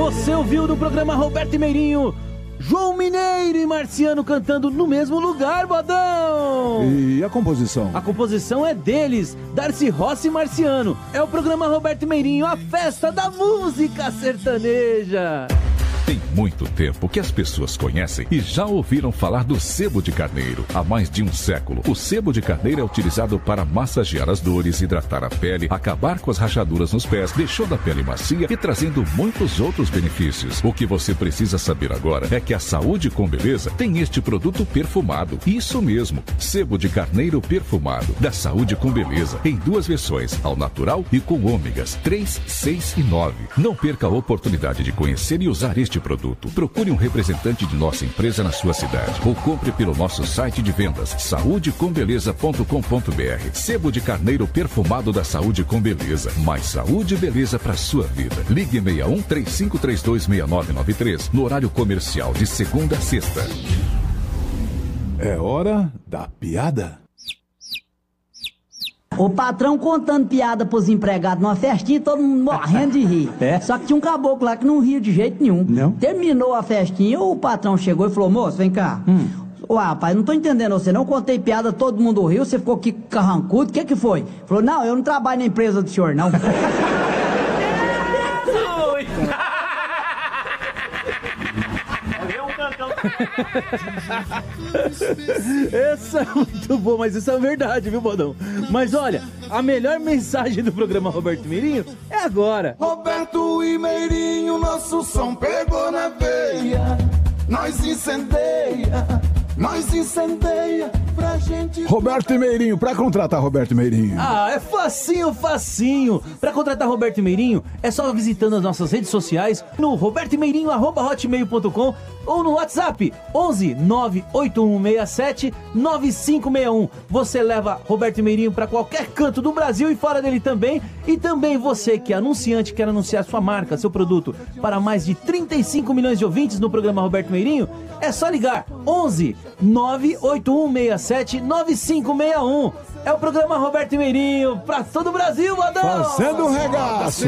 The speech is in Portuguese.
Você ouviu no programa Roberto e Meirinho, João Mineiro e Marciano cantando no mesmo lugar, Bodão! E a composição? A composição é deles, Darcy Rossi e Marciano. É o programa Roberto e Meirinho, a festa da música sertaneja. Tem muito tempo que as pessoas conhecem e já ouviram falar do sebo de carneiro. Há mais de um século, o sebo de carneiro é utilizado para massagear as dores, hidratar a pele, acabar com as rachaduras nos pés, deixando a pele macia e trazendo muitos outros benefícios. O que você precisa saber agora é que a Saúde com Beleza tem este produto perfumado. Isso mesmo, sebo de carneiro perfumado, da Saúde com Beleza, em duas versões, ao natural e com ômegas 3, 6 e 9. Não perca a oportunidade de conhecer e usar este produto. Procure um representante de nossa empresa na sua cidade ou compre pelo nosso site de vendas saudecombeleza.com.br. Sebo de carneiro perfumado da Saúde com Beleza. Mais saúde e beleza para sua vida. Ligue 61-3532-6993 no horário comercial de segunda a sexta. É hora da piada. O patrão contando piada pros empregados numa festinha e todo mundo morrendo de rir. Só que tinha um caboclo lá que não ria de jeito nenhum. Não? Terminou a festinha, o patrão chegou e falou: moço, vem cá. Ô, rapaz, não tô entendendo você não. Contei piada, todo mundo riu, você ficou aqui carrancudo, o que foi? Falou: não, eu não trabalho na empresa do senhor, não. Essa é muito boa, mas isso é verdade, viu, Bodão? Mas olha, a melhor mensagem do programa Roberto e Meirinho é agora. Roberto e Meirinho, nosso som pegou na veia. Nós incendeia pra gente... Roberto e Meirinho, pra contratar Roberto e Meirinho. Ah, é facinho. Pra contratar Roberto e Meirinho, é só visitando as nossas redes sociais no robertomeirinho@hotmail.com ou no WhatsApp 11 98167 9561. Você leva Roberto e Meirinho pra qualquer canto do Brasil e fora dele também. E também você que é anunciante, quer anunciar sua marca, seu produto para mais de 35 milhões de ouvintes no programa Roberto Meirinho, é só ligar 11 98167 9561. É o programa Roberto e Meirinho pra todo o Brasil, Badão! Fazendo um regaço!